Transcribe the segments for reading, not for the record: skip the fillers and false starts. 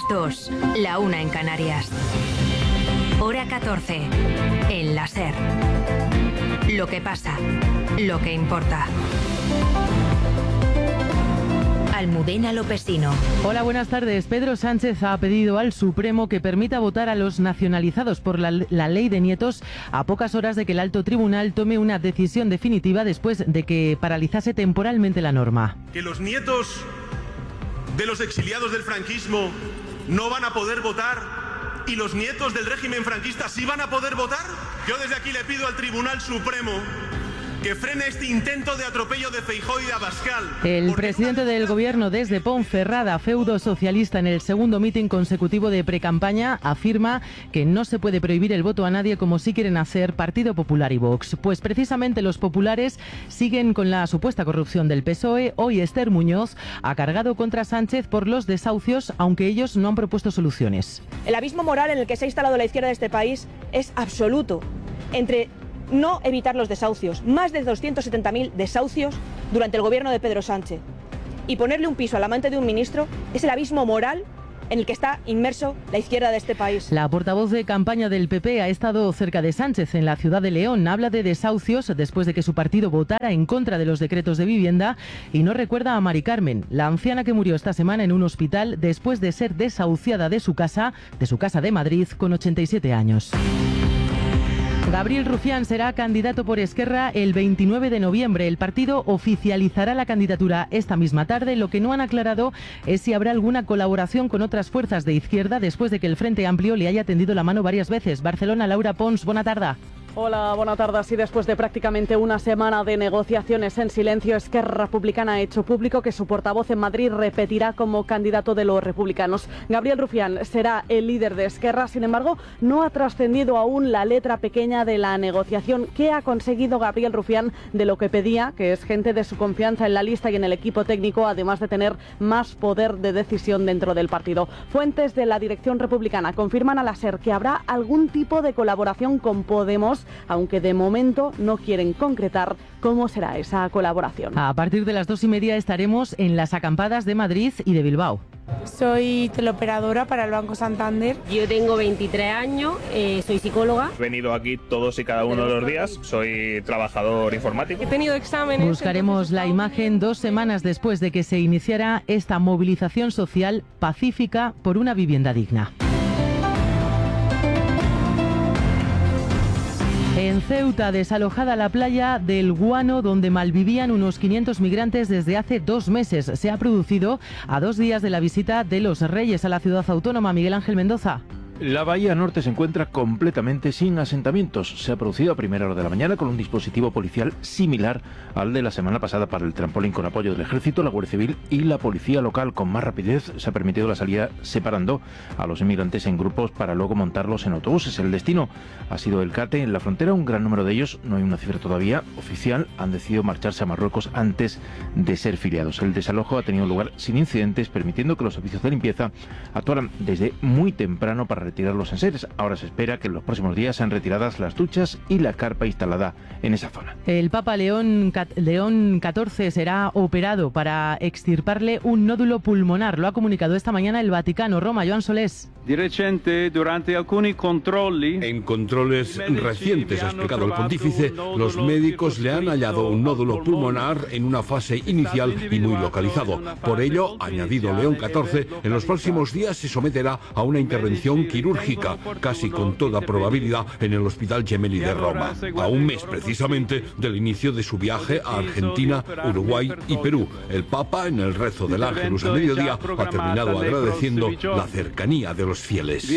2, la 1 en Canarias. Hora 14, en la SER. Lo que pasa, lo que importa. Almudena Lopesino. Hola, buenas tardes. Pedro Sánchez ha pedido al Supremo que permita votar a los nacionalizados por la ley de nietos a pocas horas de que el alto tribunal tome una decisión definitiva después de que paralizase temporalmente la norma. Que los nietos de los exiliados del franquismo no van a poder votar y los nietos del régimen franquista sí van a poder votar. Yo desde aquí le pido al Tribunal Supremo que frene este intento de atropello de Feijóo y de Abascal. El presidente del gobierno desde Ponferrada, feudo socialista, en el segundo mitin consecutivo de precampaña, afirma que no se puede prohibir el voto a nadie como sí quieren hacer Partido Popular y Vox. Pues precisamente los populares siguen con la supuesta corrupción del PSOE. Hoy Esther Muñoz ha cargado contra Sánchez por los desahucios, aunque ellos no han propuesto soluciones. El abismo moral en el que se ha instalado la izquierda de este país es absoluto. Entre no evitar los desahucios, más de 270.000 desahucios durante el gobierno de Pedro Sánchez, y ponerle un piso al amante de un ministro, es el abismo moral en el que está inmerso la izquierda de este país. La portavoz de campaña del PP ha estado cerca de Sánchez en la ciudad de León. Habla de desahucios después de que su partido votara en contra de los decretos de vivienda y no recuerda a Mari Carmen, la anciana que murió esta semana en un hospital después de ser desahuciada de su casa de Madrid, con 87 años. Gabriel Rufián será candidato por Esquerra el 29 de noviembre. El partido oficializará la candidatura esta misma tarde. Lo que no han aclarado es si habrá alguna colaboración con otras fuerzas de izquierda después de que el Frente Amplio le haya tendido la mano varias veces. Barcelona, Laura Pons, buena tarde. Hola, buena tarde. Sí, después de prácticamente una semana de negociaciones en silencio, Esquerra Republicana ha hecho público que su portavoz en Madrid repetirá como candidato de los republicanos. Gabriel Rufián será el líder de Esquerra, sin embargo, no ha trascendido aún la letra pequeña de la negociación. ¿Qué ha conseguido Gabriel Rufián de lo que pedía, que es gente de su confianza en la lista y en el equipo técnico, además de tener más poder de decisión dentro del partido? Fuentes de la dirección republicana confirman a la SER que habrá algún tipo de colaboración con Podemos, aunque de momento no quieren concretar cómo será esa colaboración. A partir de las 2:30 estaremos en las acampadas de Madrid y de Bilbao. Soy teleoperadora para el Banco Santander. Yo tengo 23 años, soy psicóloga. He venido aquí todos y cada uno de los días, soy trabajador informático. He tenido exámenes. Buscaremos la imagen 2 semanas después de que se iniciara esta movilización social pacífica por una vivienda digna. En Ceuta, desalojada la playa del Guano, donde malvivían unos 500 migrantes desde hace 2 meses. Se ha producido a 2 días de la visita de los Reyes a la ciudad autónoma. Miguel Ángel Mendoza. La bahía norte se encuentra completamente sin asentamientos. Se ha producido a primera hora de la mañana con un dispositivo policial similar al de la semana pasada para el trampolín, con apoyo del Ejército, la Guardia Civil y la Policía Local. Con más rapidez se ha permitido la salida separando a los inmigrantes en grupos para luego montarlos en autobuses. El destino ha sido el Cate, en la frontera. Un gran número de ellos, no hay una cifra todavía oficial, han decidido marcharse a Marruecos antes de ser filiados. El desalojo ha tenido lugar sin incidentes, permitiendo que los servicios de limpieza actuaran desde muy temprano para retirar los enseres. Ahora se espera que en los próximos días sean retiradas las duchas y la carpa instalada en esa zona. El Papa León XIV será operado para extirparle un nódulo pulmonar. Lo ha comunicado esta mañana el Vaticano. Roma, Joan Solés. En controles recientes, ha explicado el pontífice, los médicos le han hallado un nódulo pulmonar en una fase inicial y muy localizado. Por ello, ha añadido León XIV, en los próximos días se someterá a una intervención quirúrgica, casi con toda probabilidad en el Hospital Gemelli de Roma, a un mes precisamente del inicio de su viaje a Argentina, Uruguay y Perú. El Papa, en el rezo del Ángelus a mediodía, ha terminado agradeciendo la cercanía de los fieles.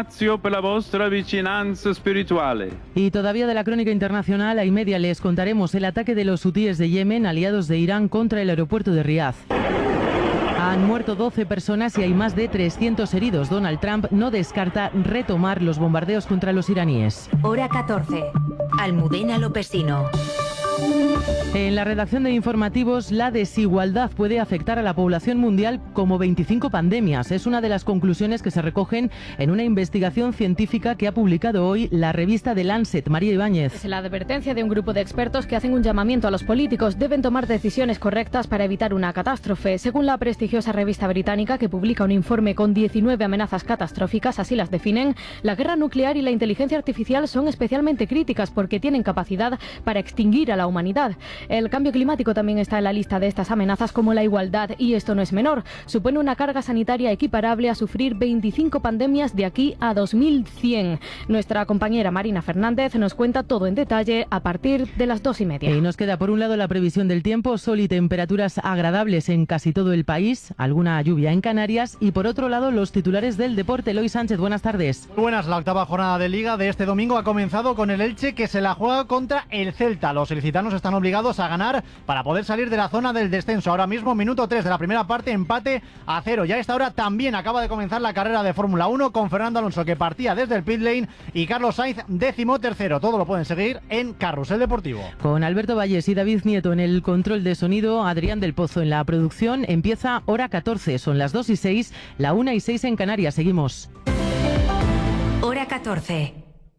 Y todavía de la crónica internacional, a y media les contaremos el ataque de los hutíes de Yemen, aliados de Irán, contra el aeropuerto de Riad. Han muerto 12 personas y hay más de 300 heridos. Donald Trump no descarta retomar los bombardeos contra los iraníes. Hora 14. Almudena Lopesino. En la redacción de informativos, la desigualdad puede afectar a la población mundial como 25 pandemias. Es una de las conclusiones que se recogen en una investigación científica que ha publicado hoy la revista The Lancet. María Ibáñez. Es la advertencia de un grupo de expertos que hacen un llamamiento a los políticos. Deben tomar decisiones correctas para evitar una catástrofe. Según la prestigiosa revista británica, que publica un informe con 19 amenazas catastróficas, así las definen, la guerra nuclear y la inteligencia artificial son especialmente críticas porque tienen capacidad para extinguir a la humanidad. El cambio climático también está en la lista de estas amenazas, como la igualdad, y esto no es menor. Supone una carga sanitaria equiparable a sufrir 25 pandemias de aquí a 2100. Nuestra compañera Marina Fernández nos cuenta todo en detalle a partir de las 2:30. Y nos queda por un lado la previsión del tiempo, sol y temperaturas agradables en casi todo el país, alguna lluvia en Canarias, y por otro lado los titulares del deporte. Eloy Sánchez, buenas tardes. Buenas, la octava jornada de Liga de este domingo ha comenzado con el Elche, que se la juega contra el Celta. Los ilicitanos están obligados a ganar para poder salir de la zona del descenso. Ahora mismo, minuto 3 de la primera parte, empate a 0. Ya a esta hora también acaba de comenzar la carrera de Fórmula 1 con Fernando Alonso, que partía desde el pit lane, y Carlos Sainz, 13º. Todo lo pueden seguir en Carrusel Deportivo. Con Alberto Valles y David Nieto en el control de sonido, Adrián del Pozo en la producción. Empieza hora 14, son las 2:06, la 1:06 en Canarias. Seguimos. Hora 14.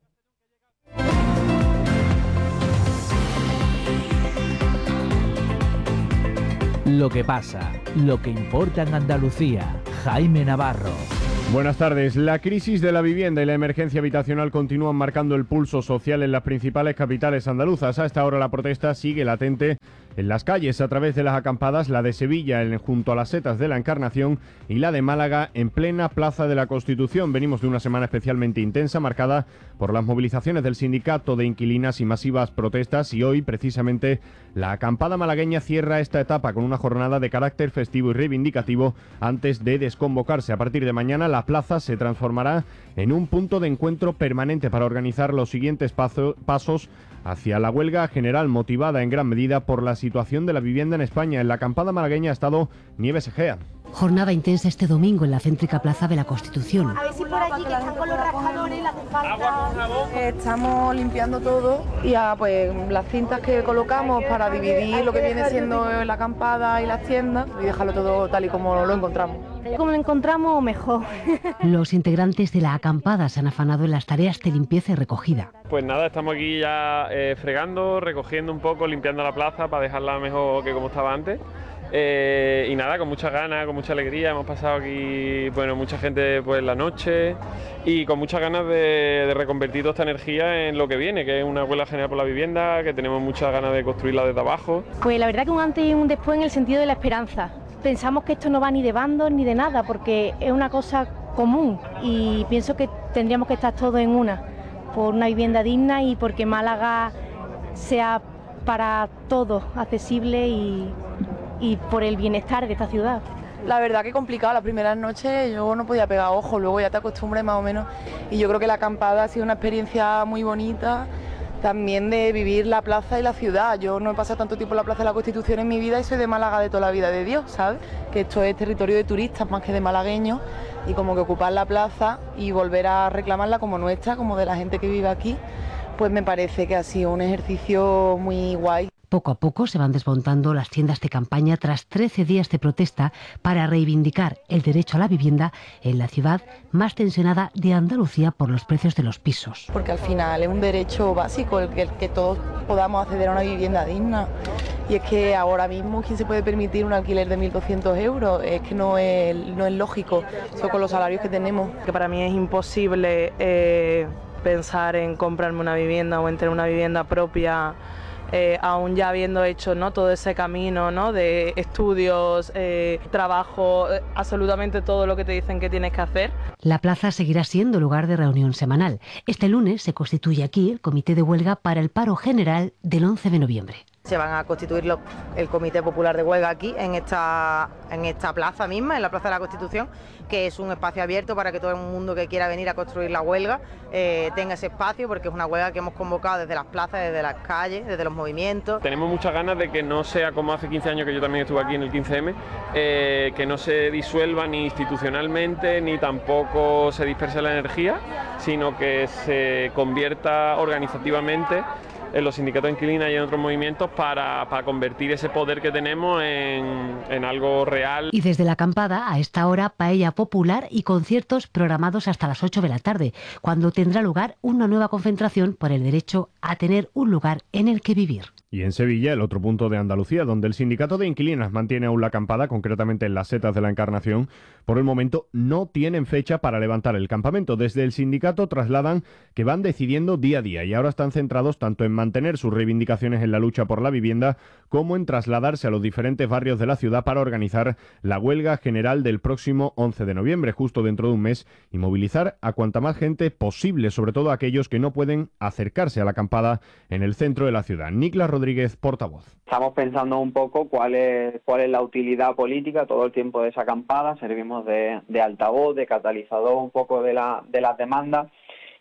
Lo que pasa, lo que importa en Andalucía. Jaime Navarro. Buenas tardes. La crisis de la vivienda y la emergencia habitacional continúan marcando el pulso social en las principales capitales andaluzas. A esta hora la protesta sigue latente en las calles a través de las acampadas, la de Sevilla junto a las setas de la Encarnación y la de Málaga en plena Plaza de la Constitución. Venimos de una semana especialmente intensa, marcada por las movilizaciones del sindicato de inquilinas y masivas protestas, y hoy precisamente la acampada malagueña cierra esta etapa con una jornada de carácter festivo y reivindicativo antes de desconvocarse. A partir de mañana la plaza se transformará en un punto de encuentro permanente para organizar los siguientes pasos hacia la huelga general, motivada en gran medida por la situación de la vivienda en España. En la acampada malagueña ha estado Nieves Egea. Jornada intensa este domingo en la céntrica Plaza de la Constitución. A ver si por allí, que están con los rascadores, le hace falta. Estamos limpiando todo y pues las cintas que colocamos para dividir lo que viene siendo la acampada y las tiendas y dejarlo todo tal y como lo encontramos. Como lo encontramos, mejor. Los integrantes de la acampada se han afanado en las tareas de limpieza y recogida. Pues nada, estamos aquí ya fregando, recogiendo un poco, limpiando la plaza para dejarla mejor que como estaba antes. Y nada, con muchas ganas, con mucha alegría. Hemos pasado aquí, bueno, mucha gente pues la noche y con muchas ganas de reconvertir toda esta energía en lo que viene, que es una huelga general por la vivienda, que tenemos muchas ganas de construirla desde abajo. Pues la verdad que un antes y un después en el sentido de la esperanza. Pensamos que esto no va ni de bandos ni de nada, porque es una cosa común y pienso que tendríamos que estar todos en una, por una vivienda digna y porque Málaga sea para todos accesible y por el bienestar de esta ciudad. La verdad que complicado, las primeras noches yo no podía pegar ojo, luego ya te acostumbras más o menos, y yo creo que la acampada ha sido una experiencia muy bonita, también de vivir la plaza y la ciudad. Yo no he pasado tanto tiempo en la Plaza de la Constitución en mi vida y soy de Málaga de toda la vida de Dios, ¿sabes? Que esto es territorio de turistas más que de malagueños, y como que ocupar la plaza y volver a reclamarla como nuestra, como de la gente que vive aquí, pues me parece que ha sido un ejercicio muy guay. Poco a poco se van desmontando las tiendas de campaña tras 13 días de protesta para reivindicar el derecho a la vivienda en la ciudad más tensionada de Andalucía por los precios de los pisos. Porque al final es un derecho básico el que todos podamos acceder a una vivienda digna. Y es que ahora mismo, ¿quién se puede permitir un alquiler de 1.200 euros? Es que no es lógico, eso con los salarios que tenemos. Que para mí es imposible pensar en comprarme una vivienda o en tener una vivienda propia, aún ya habiendo hecho, ¿no?, todo ese camino, ¿no?, de estudios, trabajo, absolutamente todo lo que te dicen que tienes que hacer. La plaza seguirá siendo lugar de reunión semanal. Este lunes se constituye aquí el comité de huelga para el paro general del 11 de noviembre. Se van a constituir el Comité Popular de Huelga aquí, en esta plaza misma, en la Plaza de la Constitución, que es un espacio abierto para que todo el mundo que quiera venir a construir la huelga tenga ese espacio, porque es una huelga que hemos convocado desde las plazas, desde las calles, desde los movimientos. Tenemos muchas ganas de que no sea como hace 15 años, que yo también estuve aquí en el 15M, que no se disuelva ni institucionalmente, ni tampoco se disperse la energía, sino que se convierta organizativamente los sindicatos de inquilinas y en otros movimientos para convertir ese poder que tenemos en algo real. Y desde la acampada, a esta hora, paella popular y conciertos programados hasta las 8 de la tarde, cuando tendrá lugar una nueva concentración por el derecho a tener un lugar en el que vivir. Y en Sevilla, el otro punto de Andalucía, donde el sindicato de inquilinas mantiene aún la acampada, concretamente en las Setas de la Encarnación, por el momento no tienen fecha para levantar el campamento. Desde el sindicato trasladan que van decidiendo día a día y ahora están centrados tanto en mantener sus reivindicaciones en la lucha por la vivienda como en trasladarse a los diferentes barrios de la ciudad para organizar la huelga general del próximo 11 de noviembre, justo dentro de un mes, y movilizar a cuanta más gente posible, sobre todo a aquellos que no pueden acercarse a la acampada en el centro de la ciudad. Niklas Rodríguez, portavoz. Estamos pensando un poco cuál es la utilidad política todo el tiempo de esa acampada. Servimos de altavoz, de catalizador un poco de las demandas,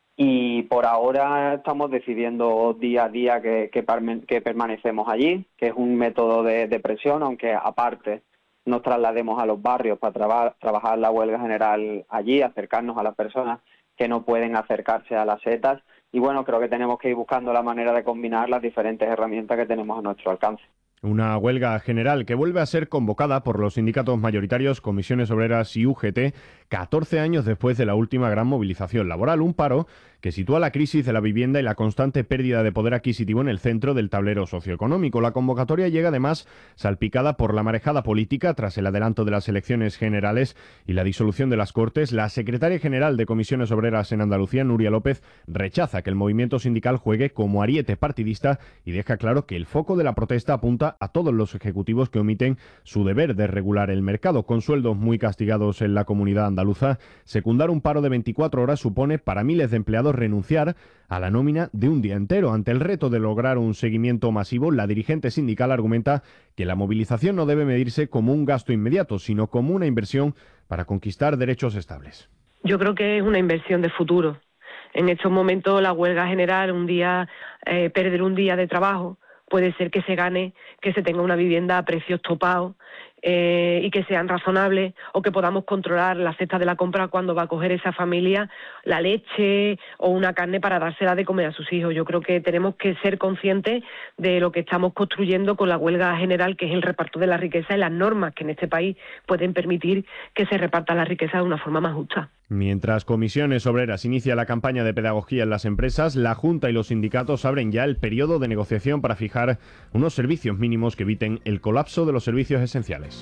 y por ahora estamos decidiendo día a día que permanecemos allí, que es un método de presión, aunque aparte nos traslademos a los barrios para trabajar la huelga general allí, acercarnos a las personas que no pueden acercarse a las setas. Y bueno, creo que tenemos que ir buscando la manera de combinar las diferentes herramientas que tenemos a nuestro alcance. Una huelga general que vuelve a ser convocada por los sindicatos mayoritarios, Comisiones Obreras y UGT, 14 años después de la última gran movilización laboral. Un paro que sitúa la crisis de la vivienda y la constante pérdida de poder adquisitivo en el centro del tablero socioeconómico. La convocatoria llega además salpicada por la marejada política tras el adelanto de las elecciones generales y la disolución de las Cortes. La secretaria general de Comisiones Obreras en Andalucía, Nuria López, rechaza que el movimiento sindical juegue como ariete partidista y deja claro que el foco de la protesta apunta a todos los ejecutivos que omiten su deber de regular el mercado. Con sueldos muy castigados en la comunidad andaluza, secundar un paro de 24 horas supone para miles de empleados renunciar a la nómina de un día entero. Ante el reto de lograr un seguimiento masivo, la dirigente sindical argumenta que la movilización no debe medirse como un gasto inmediato, sino como una inversión para conquistar derechos estables. Yo creo que es una inversión de futuro. En estos momentos la huelga general, perder un día de trabajo, puede ser que se gane, que se tenga una vivienda a precios topados y que sean razonables, o que podamos controlar la cesta de la compra cuando va a coger esa familia la leche o una carne para dársela de comer a sus hijos. Yo creo que tenemos que ser conscientes de lo que estamos construyendo con la huelga general, que es el reparto de la riqueza y las normas que en este país pueden permitir que se reparta la riqueza de una forma más justa. Mientras Comisiones Obreras inicia la campaña de pedagogía en las empresas, la Junta y los sindicatos abren ya el periodo de negociación para fijar unos servicios mínimos que eviten el colapso de los servicios esenciales.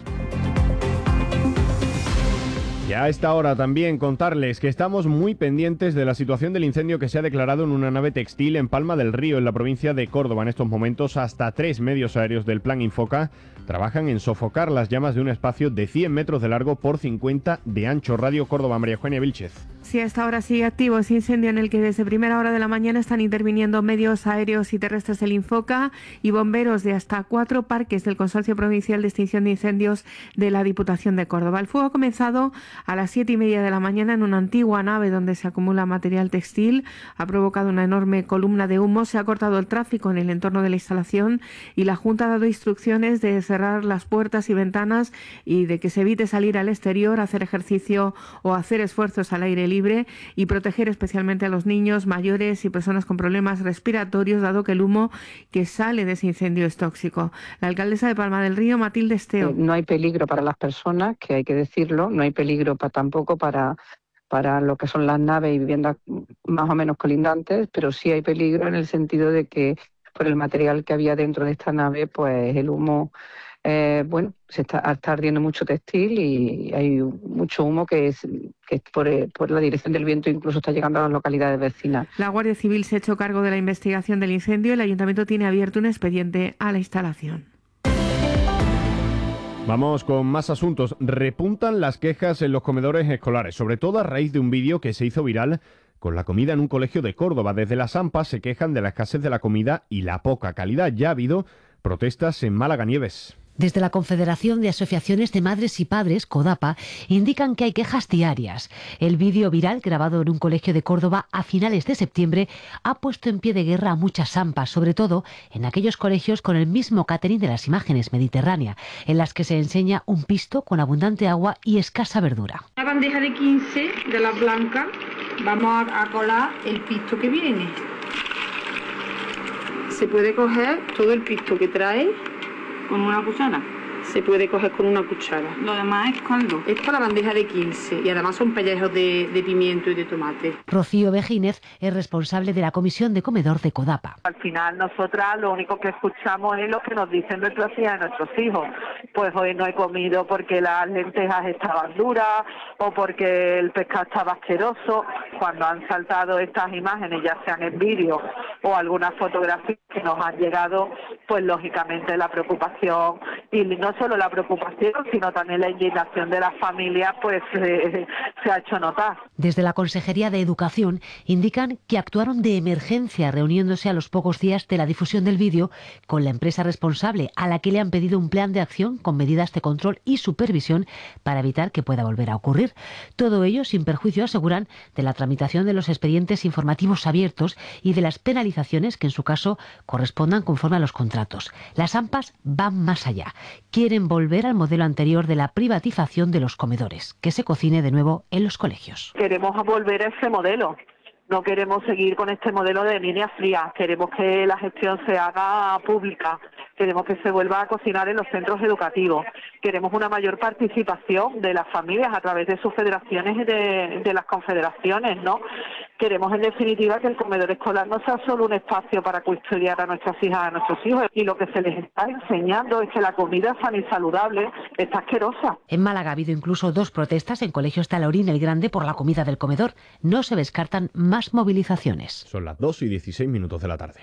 Y a esta hora también contarles que estamos muy pendientes de la situación del incendio que se ha declarado en una nave textil en Palma del Río, en la provincia de Córdoba. En estos momentos, hasta 3 medios aéreos del Plan Infoca trabajan en sofocar las llamas de un espacio de 100 metros de largo por 50 de ancho. Radio Córdoba, María Eugenia Vilchez. Sí, a esta hora sigue activo ese incendio en el que desde primera hora de la mañana están interviniendo medios aéreos y terrestres del Infoca y bomberos de hasta 4 parques del Consorcio Provincial de Extinción de Incendios de la Diputación de Córdoba. El fuego ha comenzado a las 7:30 de la mañana en una antigua nave donde se acumula material textil. Ha provocado una enorme columna de humo, se ha cortado el tráfico en el entorno de la instalación y la Junta ha dado instrucciones de cerrar las puertas y ventanas y de que se evite salir al exterior, hacer ejercicio o hacer esfuerzos al aire libre y proteger especialmente a los niños, mayores y personas con problemas respiratorios, dado que el humo que sale de ese incendio es tóxico. La alcaldesa de Palma del Río, Matilde Esteo. No hay peligro para las personas, que hay que decirlo, no hay peligro tampoco para lo que son las naves y viviendas más o menos colindantes, pero sí hay peligro en el sentido de que por el material que había dentro de esta nave, pues el humo, se está ardiendo mucho textil y hay mucho humo que por la dirección del viento incluso está llegando a las localidades vecinas. La Guardia Civil se ha hecho cargo de la investigación del incendio y el Ayuntamiento tiene abierto un expediente a la instalación. Vamos con más asuntos. Repuntan las quejas en los comedores escolares, sobre todo a raíz de un vídeo que se hizo viral con la comida en un colegio de Córdoba. Desde las AMPA se quejan de la escasez de la comida y la poca calidad. Ya ha habido protestas en Málaga, Nieves. Desde la Confederación de Asociaciones de Madres y Padres, CODAPA, indican que hay quejas diarias. El vídeo viral, grabado en un colegio de Córdoba a finales de septiembre, ha puesto en pie de guerra a muchas AMPAs, sobre todo en aquellos colegios con el mismo catering de las imágenes mediterránea, en las que se enseña un pisto con abundante agua y escasa verdura. La bandeja de 15 de la blanca, vamos a colar el pisto que viene. Se puede coger todo el pisto que trae con una cuchara. Se puede coger con una cuchara. Lo demás es caldo. Es para la bandeja de 15 y además son pellejos de pimiento y de tomate. Rocío Begínez es responsable de la comisión de comedor de CODAPA. Al final nosotras lo único que escuchamos es lo que nos dicen nuestras hijas y nuestros hijos. Pues hoy no he comido porque las lentejas estaban duras o porque el pescado estaba asqueroso. Cuando han saltado estas imágenes, ya sean en vídeo o algunas fotografías que nos han llegado, pues lógicamente la preocupación, y no solo la preocupación, sino también la indignación de las familias, pues se ha hecho notar. Desde la Consejería de Educación indican que actuaron de emergencia reuniéndose a los pocos días de la difusión del vídeo con la empresa responsable, a la que le han pedido un plan de acción con medidas de control y supervisión para evitar que pueda volver a ocurrir. Todo ello sin perjuicio, aseguran, de la tramitación de los expedientes informativos abiertos y de las penalizaciones que en su caso correspondan conforme a los contratos. Las AMPAs van más allá. Quieren volver al modelo anterior de la privatización de los comedores, que se cocine de nuevo en los colegios. Queremos volver a ese modelo. No queremos seguir con este modelo de líneas frías. Queremos que la gestión se haga pública. Queremos que se vuelva a cocinar en los centros educativos. Queremos una mayor participación de las familias a través de sus federaciones y de las confederaciones, ¿no? Queremos, en definitiva, que el comedor escolar no sea solo un espacio para custodiar a nuestras hijas y a nuestros hijos. Y lo que se les está enseñando es que la comida sana y saludable está asquerosa. En Málaga ha habido incluso 2 protestas en colegios Talaurín el Grande por la comida del comedor. No se descartan más movilizaciones. Son las 2:16 de la tarde.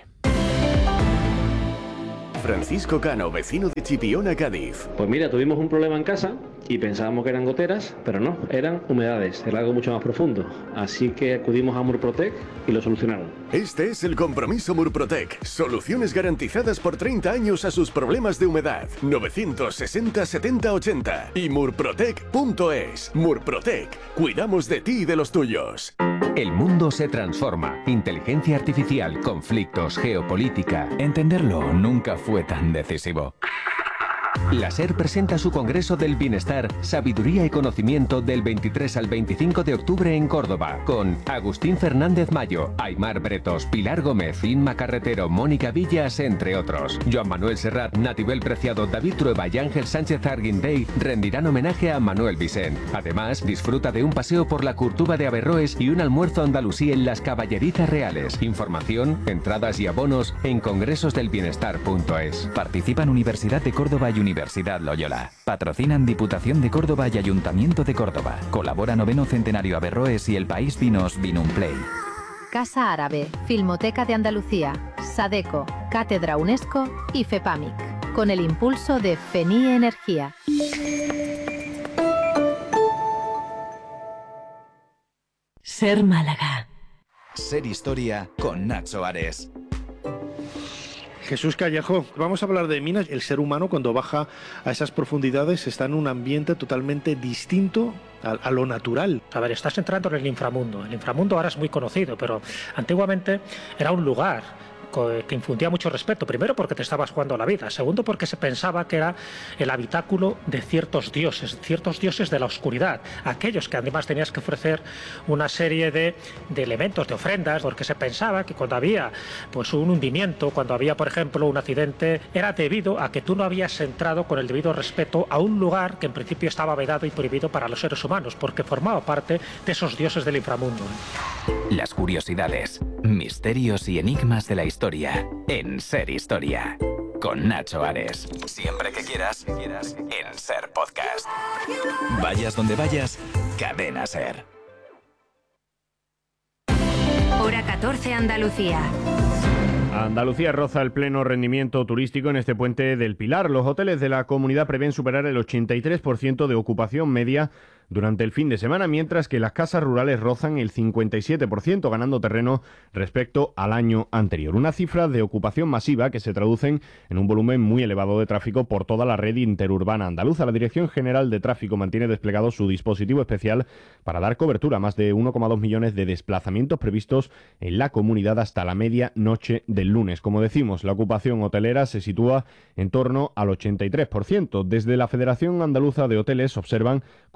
Francisco Cano, vecino de Chipiona, Cádiz. Pues mira, tuvimos un problema en casa y pensábamos que eran goteras, pero no, eran humedades, era algo mucho más profundo. Así que acudimos a Murprotec y lo solucionaron. Este es el compromiso Murprotec. Soluciones garantizadas por 30 años a sus problemas de humedad. 960 70 80 y murprotec.es. Murprotec. Cuidamos de ti y de los tuyos. El mundo se transforma. Inteligencia artificial, conflictos, geopolítica. Entenderlo nunca fue tan decisivo. La SER presenta su Congreso del Bienestar, Sabiduría y Conocimiento del 23 al 25 de octubre en Córdoba, con Agustín Fernández Mayo, Aymar Bretos, Pilar Gómez, Inma Carretero, Mónica Villas, entre otros. Joan Manuel Serrat, Natibel Preciado, David Trueba y Ángel Sánchez Arguindey rendirán homenaje a Manuel Vicent. Además, disfruta de un paseo por la Curtuba de Averroes y un almuerzo andalusí en las Caballerizas Reales. Información, entradas y abonos en congresosdelbienestar.es. Participan Universidad de Córdoba y Universidad Loyola. Patrocinan Diputación de Córdoba y Ayuntamiento de Córdoba. Colabora 9º Centenario Averroes y El País Vinos Vinumplay. Casa Árabe, Filmoteca de Andalucía, Sadeco, Cátedra UNESCO y FEPAMIC. Con el impulso de FENI Energía. Ser Málaga. Ser Historia con Nacho Ares. Jesús Callejo, vamos a hablar de minas. El ser humano, cuando baja a esas profundidades, está en un ambiente totalmente distinto a lo natural. A ver, estás entrando en el inframundo. El inframundo ahora es muy conocido, pero antiguamente era un lugar que infundía mucho respeto. Primero porque te estabas jugando la vida. Segundo porque se pensaba que era el habitáculo de ciertos dioses de la oscuridad. Aquellos que además tenías que ofrecer una serie de elementos, de ofrendas, porque se pensaba que cuando había pues un hundimiento, cuando había por ejemplo un accidente, era debido a que tú no habías entrado con el debido respeto a un lugar que en principio estaba vedado y prohibido para los seres humanos, porque formaba parte de esos dioses del inframundo. Las curiosidades, misterios y enigmas de la historia en Ser Historia. Con Nacho Ares. Siempre que quieras, en Ser Podcast. Vayas donde vayas, Cadena Ser. Hora 14 Andalucía. Andalucía roza el pleno rendimiento turístico en este puente del Pilar. Los hoteles de la comunidad prevén superar el 83% de ocupación media durante el fin de semana, mientras que las casas rurales rozan el 57%, ganando terreno respecto al año anterior. Una cifra de ocupación masiva que se traducen en un volumen muy elevado de tráfico por toda la red interurbana andaluza. La Dirección General de Tráfico mantiene desplegado su dispositivo especial para dar cobertura a más de 1,2 millones de desplazamientos previstos en la comunidad hasta la medianoche del lunes. Como decimos, la ocupación hotelera se sitúa en torno al 83%. Desde la Federación Andaluza de Hoteles observan con cautela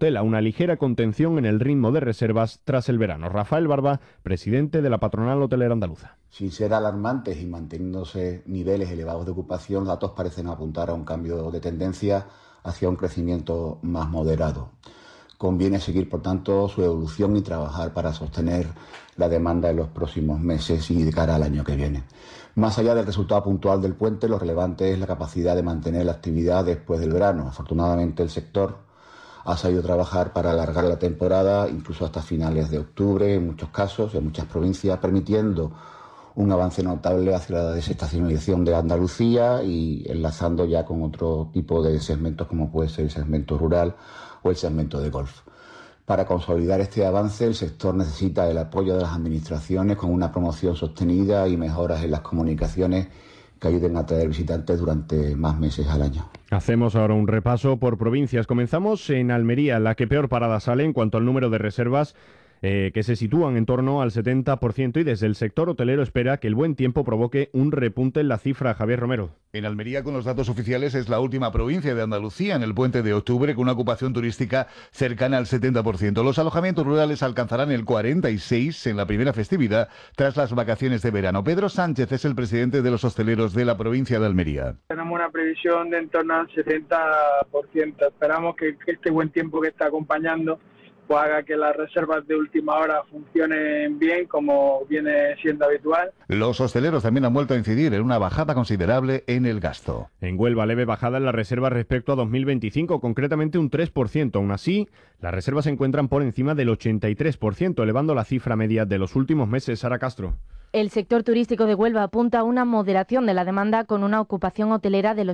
Tudela una ligera contención en el ritmo de reservas tras el verano. Rafael Barba, presidente de la Patronal Hotelera Andaluza. Sin ser alarmantes y manteniéndose niveles elevados de ocupación, los datos parecen apuntar a un cambio de tendencia hacia un crecimiento más moderado. Conviene seguir, por tanto, su evolución y trabajar para sostener la demanda en los próximos meses y de cara al año que viene. Más allá del resultado puntual del puente, lo relevante es la capacidad de mantener la actividad después del verano. Afortunadamente, el sector ha sabido trabajar para alargar la temporada, incluso hasta finales de octubre, en muchos casos, en muchas provincias, permitiendo un avance notable hacia la desestacionalización de Andalucía y enlazando ya con otro tipo de segmentos, como puede ser el segmento rural o el segmento de golf. Para consolidar este avance, el sector necesita el apoyo de las administraciones con una promoción sostenida y mejoras en las comunicaciones que ayuden a atraer visitantes durante más meses al año. Hacemos ahora un repaso por provincias. Comenzamos en Almería, la que peor parada sale en cuanto al número de reservas, que se sitúan en torno al 70%, y desde el sector hotelero espera que el buen tiempo provoque un repunte en la cifra. Javier Romero. En Almería, con los datos oficiales, es la última provincia de Andalucía en el puente de octubre con una ocupación turística cercana al 70%. Los alojamientos rurales alcanzarán el 46% en la primera festividad tras las vacaciones de verano. Pedro Sánchez es el presidente de los hosteleros de la provincia de Almería. Tenemos una previsión de en torno al 70%. Esperamos que este buen tiempo que está acompañando pues haga que las reservas de última hora funcionen bien, como viene siendo habitual. Los hosteleros también han vuelto a incidir en una bajada considerable en el gasto. En Huelva, leve bajada en las reservas respecto a 2025, concretamente un 3%. Aún así, las reservas se encuentran por encima del 83%, elevando la cifra media de los últimos meses. Sara Castro. El sector turístico de Huelva apunta a una moderación de la demanda con una ocupación hotelera del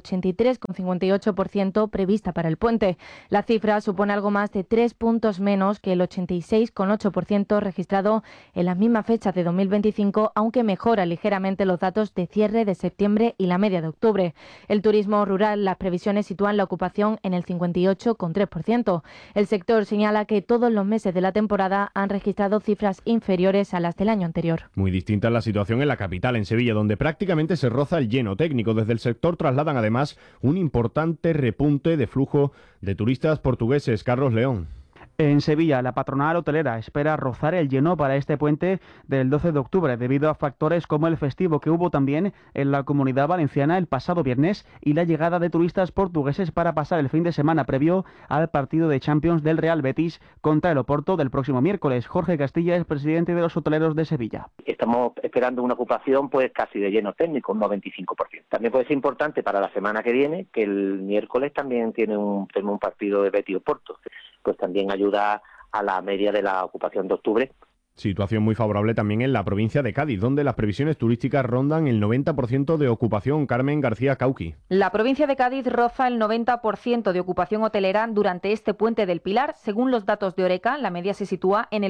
83,58% prevista para el puente. La cifra supone algo más de 3 puntos menos que el 86,8% registrado en las mismas fechas de 2025, aunque mejora ligeramente los datos de cierre de septiembre y la media de octubre. El turismo rural, las previsiones sitúan la ocupación en el 58,3%. El sector señala que todos los meses de la temporada han registrado cifras inferiores a las del año anterior. Muy distinta la situación en la capital, en Sevilla, donde prácticamente se roza el lleno técnico. Desde el sector trasladan además un importante repunte de flujo de turistas portugueses. Carlos León. En Sevilla, la patronal hotelera espera rozar el lleno para este puente del 12 de octubre, debido a factores como el festivo que hubo también en la Comunidad Valenciana el pasado viernes y la llegada de turistas portugueses para pasar el fin de semana previo al partido de Champions del Real Betis contra el Oporto del próximo miércoles. Jorge Castilla es presidente de los hoteleros de Sevilla. Estamos esperando una ocupación pues casi de lleno técnico, un 95%. También puede ser importante para la semana que viene que el miércoles también tenemos un partido de Betis Oporto, pues también ayuda a la media de la ocupación de octubre. Situación muy favorable también en la provincia de Cádiz, donde las previsiones turísticas rondan el 90% de ocupación. Carmen García Cauqui. La provincia de Cádiz roza el 90% de ocupación hotelera durante este puente del Pilar. Según los datos de Horeca, la media se sitúa en el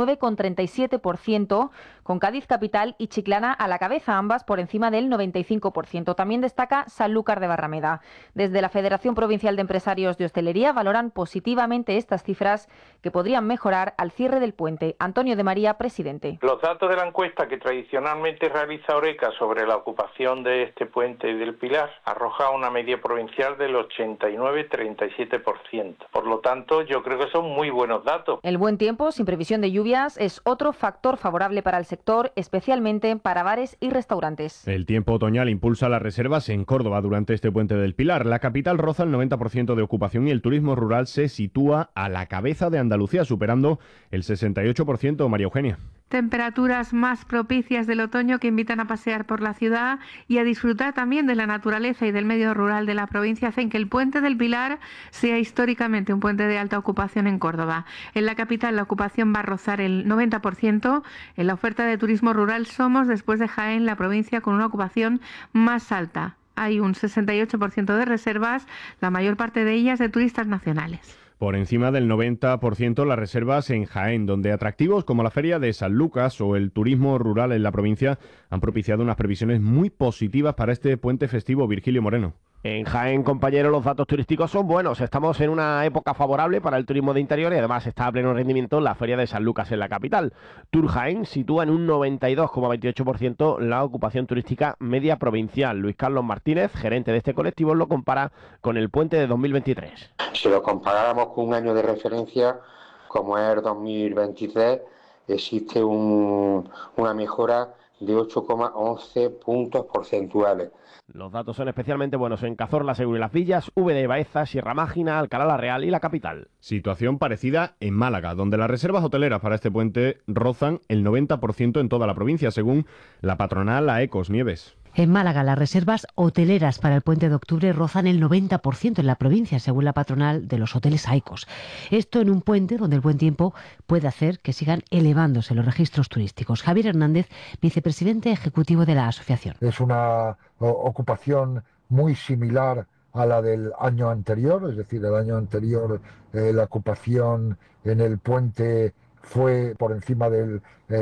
89,37%, con Cádiz capital y Chiclana a la cabeza, ambas por encima del 95%. También destaca Sanlúcar de Barrameda. Desde la Federación Provincial de Empresarios de Hostelería valoran positivamente estas cifras que podrían mejorar al cierre del puente. Antonio de María, presidente. Los datos de la encuesta que tradicionalmente realiza Horeca sobre la ocupación de este puente del Pilar arroja una media provincial del 89,37%. Por lo tanto, yo creo que son muy buenos datos. El buen tiempo, sin previsión de lluvias, es otro factor favorable para el sector, especialmente para bares y restaurantes. El tiempo otoñal impulsa las reservas en Córdoba durante este puente del Pilar. La capital roza el 90% de ocupación y el turismo rural se sitúa a la cabeza de Andalucía, superando el 68%. María Eugenia. Temperaturas más propicias del otoño que invitan a pasear por la ciudad y a disfrutar también de la naturaleza y del medio rural de la provincia hacen que el puente del Pilar sea históricamente un puente de alta ocupación en Córdoba. En la capital la ocupación va a rozar el 90%. En la oferta de turismo rural somos, después de Jaén, la provincia con una ocupación más alta. Hay un 68% de reservas, la mayor parte de ellas de turistas nacionales. Por encima del 90% las reservas en Jaén, donde atractivos como la Feria de San Lucas o el turismo rural en la provincia han propiciado unas previsiones muy positivas para este puente festivo. Virgilio Moreno. En Jaén, compañero, los datos turísticos son buenos. Estamos en una época favorable para el turismo de interior y además está a pleno rendimiento la Feria de Sanlúcar en la capital. Tour Jaén sitúa en un 92,28% la ocupación turística media provincial. Luis Carlos Martínez, gerente de este colectivo, lo compara con el puente de 2023. Si lo comparáramos con un año de referencia, como es el 2023, existe una mejora de 8,11 puntos porcentuales. Los datos son especialmente buenos en Cazorla, Segura y Las Villas, Úbeda y Baeza, Sierra Mágina, Alcalá la Real y la capital. Situación parecida en Málaga, donde las reservas hoteleras para este puente rozan el 90% en toda la provincia, según la patronal AECOS Nieves. En Málaga, las reservas hoteleras para el puente de octubre rozan el 90% en la provincia, según la patronal de los hoteles AECOS. Esto en un puente donde el buen tiempo puede hacer que sigan elevándose los registros turísticos. Javier Hernández, vicepresidente ejecutivo de la asociación. Es una ocupación muy similar a la del año anterior, es decir, el año anterior la ocupación en el puente fue por encima del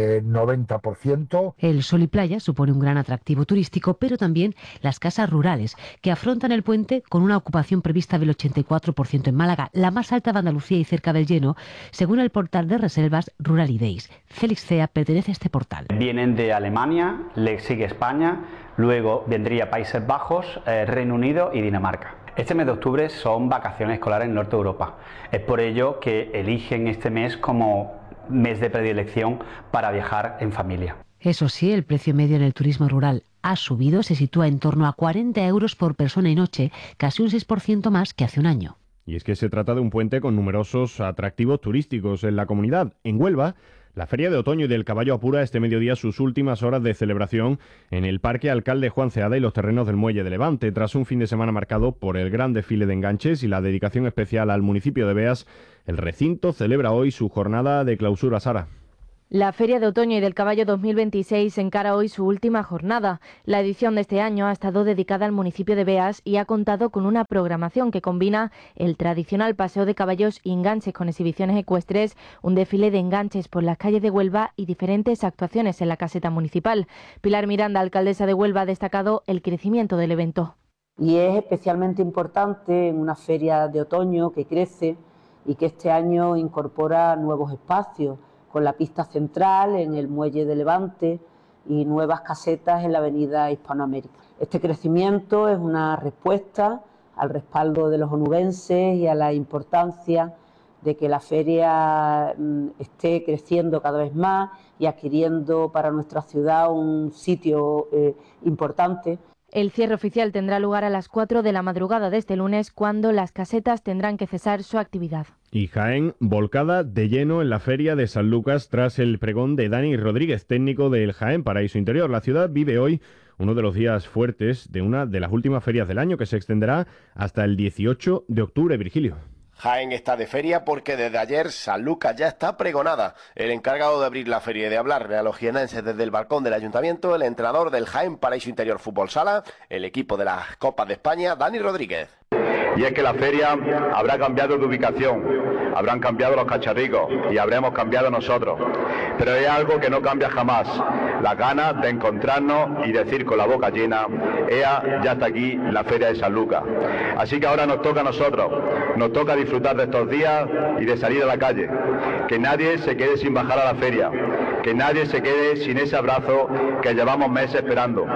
90%. El sol y playa supone un gran atractivo turístico, pero también las casas rurales, que afrontan el puente con una ocupación prevista del 84% en Málaga, la más alta de Andalucía y cerca del lleno, según el portal de reservas Rural Days. Félix Cea pertenece a este portal. Vienen de Alemania, le sigue España, luego vendría Países Bajos, Reino Unido y Dinamarca. Este mes de octubre son vacaciones escolares en el norte de Europa. Es por ello que eligen este mes como mes de predilección para viajar en familia. Eso sí, el precio medio en el turismo rural ha subido, se sitúa en torno a 40 euros por persona y noche, casi un 6% más que hace un año. Y es que se trata de un puente con numerosos atractivos turísticos en la comunidad. En Huelva, la Feria de Otoño y del Caballo apura este mediodía sus últimas horas de celebración en el Parque Alcalde Juan Ceada y los terrenos del Muelle de Levante. Tras un fin de semana marcado por el gran desfile de enganches y la dedicación especial al municipio de Beas, el recinto celebra hoy su jornada de clausura. Sara. La Feria de Otoño y del Caballo 2026 encara hoy su última jornada. La edición de este año ha estado dedicada al municipio de Beas y ha contado con una programación que combina el tradicional paseo de caballos y enganches con exhibiciones ecuestres, un desfile de enganches por las calles de Huelva y diferentes actuaciones en la caseta municipal. Pilar Miranda, alcaldesa de Huelva, ha destacado el crecimiento del evento. Y es especialmente importante en una feria de otoño que crece y que este año incorpora nuevos espacios, con la pista central en el Muelle de Levante y nuevas casetas en la avenida Hispanoamérica. Este crecimiento es una respuesta al respaldo de los onubenses y a la importancia de que la feria esté creciendo cada vez más y adquiriendo para nuestra ciudad un sitio importante. El cierre oficial tendrá lugar a las 4 de la madrugada de este lunes, cuando las casetas tendrán que cesar su actividad. Y Jaén, volcada de lleno en la Feria de Sanlúcar tras el pregón de Dani Rodríguez, técnico del Jaén Paraíso Interior. La ciudad vive hoy uno de los días fuertes de una de las últimas ferias del año, que se extenderá hasta el 18 de octubre, Virgilio. Jaén está de feria porque desde ayer Sanlúcar ya está pregonada. El encargado de abrir la feria y de hablarle a los jienenses desde el balcón del ayuntamiento, el entrenador del Jaén Paraíso Interior Fútbol Sala, el equipo de las Copas de España, Dani Rodríguez. Y es que la feria habrá cambiado de ubicación, habrán cambiado los cacharricos y habremos cambiado nosotros. Pero hay algo que no cambia jamás, la ganas de encontrarnos y decir con la boca llena, ea, ya está aquí la feria de Sanlúcar. Así que ahora nos toca a nosotros, nos toca disfrutar de estos días y de salir a la calle. Que nadie se quede sin bajar a la feria, que nadie se quede sin ese abrazo que llevamos meses esperando.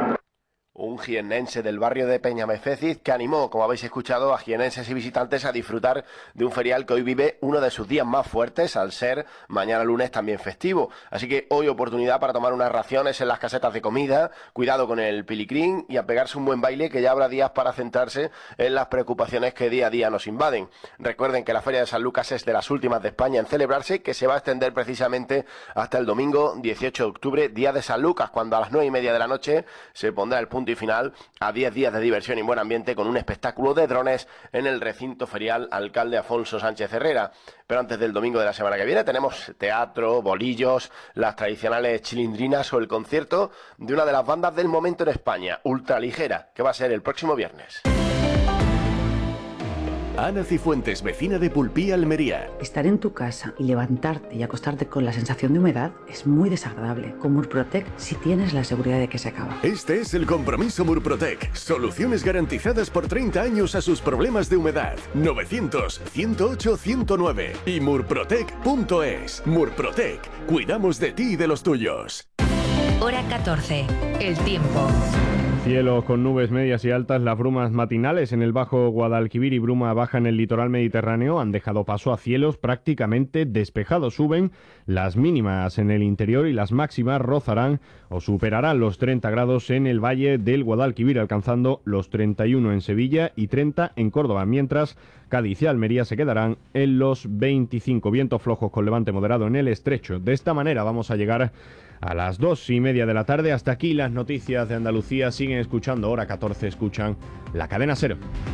Un jiennense del barrio de Peñameféciz que animó, como habéis escuchado, a jiennenses y visitantes a disfrutar de un ferial que hoy vive uno de sus días más fuertes, al ser mañana lunes también festivo. Así que hoy oportunidad para tomar unas raciones en las casetas de comida, cuidado con el pilicrín y a pegarse un buen baile, que ya habrá días para centrarse en las preocupaciones que día a día nos invaden. Recuerden que la Feria de Sanlúcar es de las últimas de España en celebrarse, que se va a extender precisamente hasta el domingo 18 de octubre, día de Sanlúcar, cuando a las 9:30 de la noche se pondrá el punto y final a 10 días de diversión y buen ambiente con un espectáculo de drones en el recinto ferial Alcalde Afonso Sánchez Herrera. Pero antes del domingo de la semana que viene tenemos teatro, bolillos, las tradicionales chilindrinas o el concierto de una de las bandas del momento en España, Ultraligera, que va a ser el próximo viernes. Ana Cifuentes, vecina de Pulpí, Almería. Estar en tu casa y levantarte y acostarte con la sensación de humedad es muy desagradable. Con Murprotec sí tienes la seguridad de que se acaba. Este es el compromiso Murprotec. Soluciones garantizadas por 30 años a sus problemas de humedad. 900-108-109 y murprotec.es. Murprotec. Cuidamos de ti y de los tuyos. Hora 14. El tiempo. Cielos con nubes medias y altas, las brumas matinales en el Bajo Guadalquivir y bruma baja en el litoral mediterráneo han dejado paso a cielos prácticamente despejados. Suben las mínimas en el interior y las máximas rozarán o superarán los 30 grados en el Valle del Guadalquivir, alcanzando los 31 en Sevilla y 30 en Córdoba, mientras Cádiz y Almería se quedarán en los 25. Vientos flojos con levante moderado en el estrecho. De esta manera vamos a llegar a las 2:30 de la tarde. Hasta aquí las noticias de Andalucía. Siguen escuchando Hora 14, escuchan la Cadena Ser.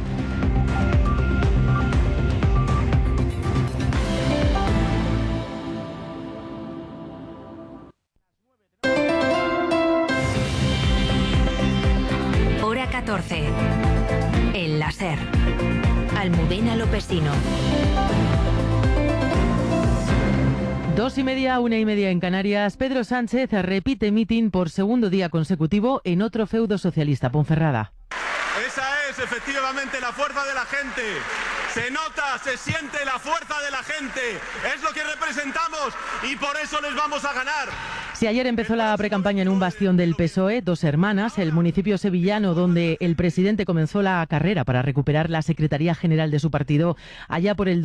Hora 14. El la Ser. Almudena Lopesino. 2:30, 1:30 en Canarias. Pedro Sánchez repite mitin por segundo día consecutivo en otro feudo socialista, Ponferrada. Esa es efectivamente la fuerza de la gente. Se nota, se siente la fuerza de la gente. Es lo que representamos y por eso les vamos a ganar. Si ayer empezó la precampaña en un bastión del PSOE, Dos Hermanas, el municipio sevillano donde el presidente comenzó la carrera para recuperar la Secretaría General de su partido allá por el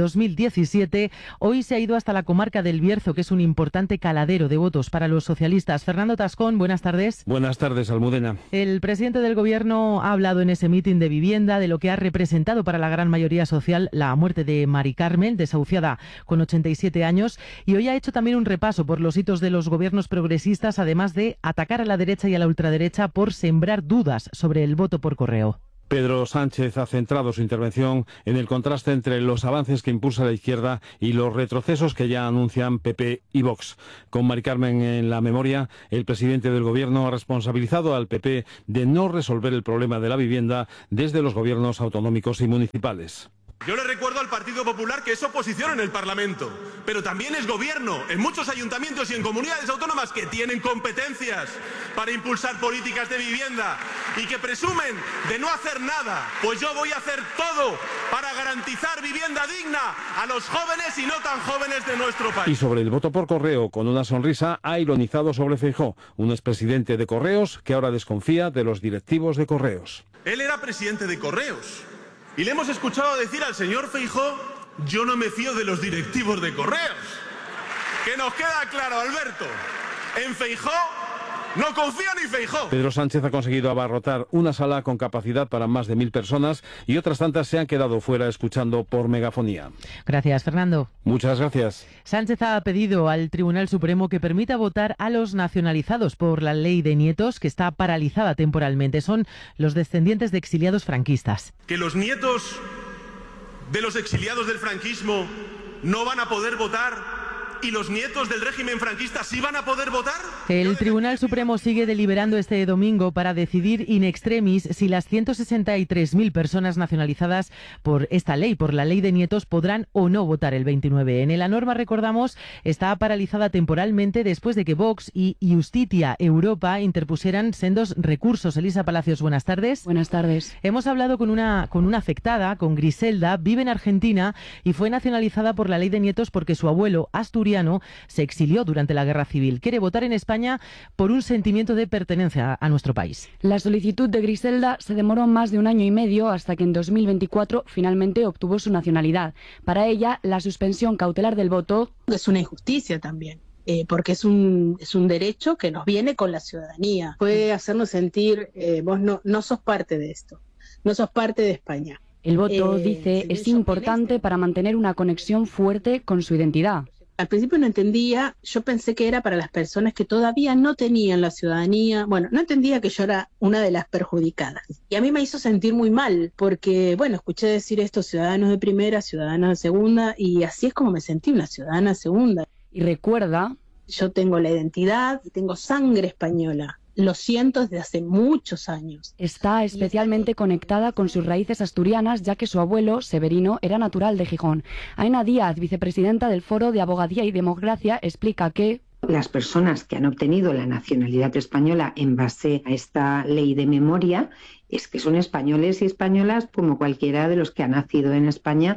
2017, hoy se ha ido hasta la comarca del Bierzo, que es un importante caladero de votos para los socialistas. Fernando Tascón, buenas tardes. Buenas tardes, Almudena. El presidente del Gobierno ha hablado en ese mitin de vivienda de lo que ha representado para la gran mayoría social la muerte de Mari Carmen, desahuciada con 87 años, y hoy ha hecho también un repaso por los hitos de los gobiernos progresistas, además de atacar a la derecha y a la ultraderecha por sembrar dudas sobre el voto por correo. Pedro Sánchez ha centrado su intervención en el contraste entre los avances que impulsa la izquierda y los retrocesos que ya anuncian PP y Vox. Con Mari Carmen en la memoria, el presidente del Gobierno ha responsabilizado al PP de no resolver el problema de la vivienda desde los gobiernos autonómicos y municipales. Yo le recuerdo al Partido Popular que es oposición en el Parlamento, pero también es gobierno en muchos ayuntamientos y en comunidades autónomas que tienen competencias para impulsar políticas de vivienda y que presumen de no hacer nada. Pues yo voy a hacer todo para garantizar vivienda digna a los jóvenes y no tan jóvenes de nuestro país. Y sobre el voto por correo, con una sonrisa, ha ironizado sobre Feijóo, un expresidente de Correos que ahora desconfía de los directivos de Correos. Él era presidente de Correos. Y le hemos escuchado decir al señor Feijóo, yo no me fío de los directivos de Correos. Que nos queda claro, Alberto, en Feijóo no confía ni Feijóo. Pedro Sánchez ha conseguido abarrotar una sala con capacidad para más de 1.000 personas y otras tantas se han quedado fuera escuchando por megafonía. Gracias, Fernando. Muchas gracias. Sánchez ha pedido al Tribunal Supremo que permita votar a los nacionalizados por la ley de nietos, que está paralizada temporalmente. Son los descendientes de exiliados franquistas. Que los nietos de los exiliados del franquismo no van a poder votar y los nietos del régimen franquista sí van a poder votar. El Tribunal Supremo sigue deliberando este domingo para decidir in extremis si las 163.000 personas nacionalizadas por esta ley, por la ley de nietos, podrán o no votar el 29. La norma, recordamos, está paralizada temporalmente después de que Vox y Justitia Europa interpusieran sendos recursos. Elisa Palacios, buenas tardes. Buenas tardes. Hemos hablado con una afectada, con Griselda, vive en Argentina y fue nacionalizada por la ley de nietos porque su abuelo asturiano se exilió durante la Guerra Civil. Quiere votar en España por un sentimiento de pertenencia a nuestro país. La solicitud de Griselda se demoró más de 1 año y medio hasta que en 2024 finalmente obtuvo su nacionalidad. Para ella, la suspensión cautelar del voto es una injusticia también. Porque es un derecho que nos viene con la ciudadanía. Puede hacernos sentir, vos no sos parte de esto, no sos parte de España. El voto, dice, es importante para mantener una conexión fuerte con su identidad. Al principio no entendía, yo pensé que era para las personas que todavía no tenían la ciudadanía. Bueno, no entendía que yo era una de las perjudicadas. Y a mí me hizo sentir muy mal, porque, bueno, escuché decir esto, ciudadanos de primera, ciudadanos de segunda, y así es como me sentí, una ciudadana segunda. Y recuerda, yo tengo la identidad y tengo sangre española. lo siento desde hace muchos años. Está especialmente conectada con sus raíces asturianas, ya que su abuelo, Severino, era natural de Gijón. Aina Díaz, vicepresidenta del Foro de Abogacía y Democracia, explica que las personas que han obtenido la nacionalidad española en base a esta ley de memoria es que son españoles y españolas como cualquiera de los que ha nacido en España,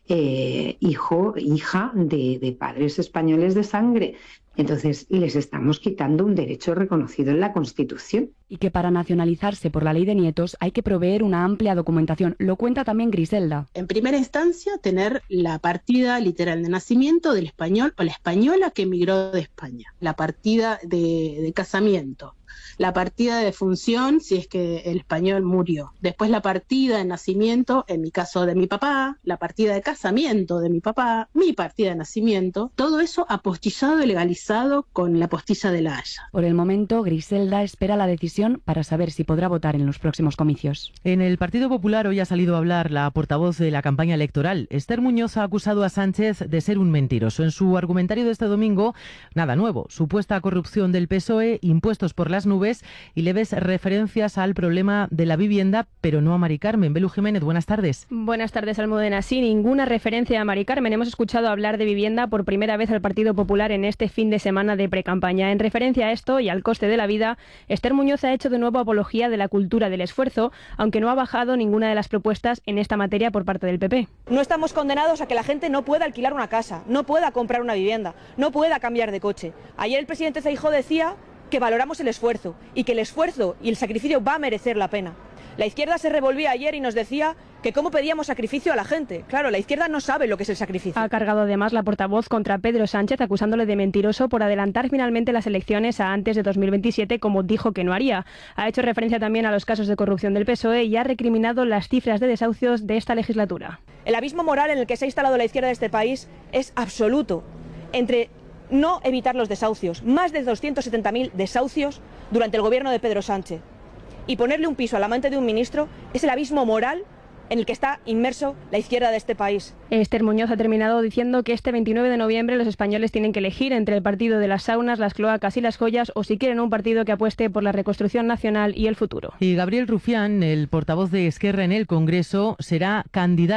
hija de padres españoles de sangre. Entonces, les estamos quitando un derecho reconocido en la Constitución. Y que para nacionalizarse por la ley de nietos hay que proveer una amplia documentación. Lo cuenta también Griselda. En primera instancia, tener la partida literal de nacimiento del español o la española que emigró de España. La partida de casamiento. La partida de defunción, si es que el español murió. Después la partida de nacimiento, en mi caso de mi papá, la partida de casamiento de mi papá, mi partida de nacimiento, todo eso apostillado y legalizado con la postilla de La Haya. Por el momento, Griselda espera la decisión para saber si podrá votar en los próximos comicios. En el Partido Popular hoy ha salido a hablar la portavoz de la campaña electoral. Esther Muñoz ha acusado a Sánchez de ser un mentiroso. En su argumentario de este domingo, nada nuevo. Supuesta corrupción del PSOE, impuestos por las nubes y leves referencias al problema de la vivienda, pero no a Mari Carmen. Belu Jiménez, buenas tardes. Buenas tardes, Almudena. Sí, ninguna referencia a Mari Carmen. Hemos escuchado hablar de vivienda por primera vez al Partido Popular en este fin de semana de precampaña. En referencia a esto y al coste de la vida, Esther Muñoz ha hecho de nuevo apología de la cultura del esfuerzo, aunque no ha bajado ninguna de las propuestas en esta materia por parte del PP. No estamos condenados a que la gente no pueda alquilar una casa, no pueda comprar una vivienda, no pueda cambiar de coche. Ayer el presidente Feijóo decía que valoramos el esfuerzo y que el esfuerzo y el sacrificio va a merecer la pena. La izquierda se revolvía ayer y nos decía que cómo pedíamos sacrificio a la gente. Claro, la izquierda no sabe lo que es el sacrificio. Ha cargado además la portavoz contra Pedro Sánchez, acusándole de mentiroso por adelantar finalmente las elecciones a antes de 2027, como dijo que no haría. Ha hecho referencia también a los casos de corrupción del PSOE y ha recriminado las cifras de desahucios de esta legislatura. El abismo moral en el que se ha instalado la izquierda de este país es absoluto. Entre no evitar los desahucios, más de 270.000 desahucios durante el gobierno de Pedro Sánchez, y ponerle un piso al amante de un ministro es el abismo moral en el que está inmerso la izquierda de este país. Esther Muñoz ha terminado diciendo que este 29 de noviembre los españoles tienen que elegir entre el partido de las saunas, las cloacas y las joyas, o si quieren un partido que apueste por la reconstrucción nacional y el futuro. Y Gabriel Rufián, el portavoz de Esquerra en el Congreso, será candidato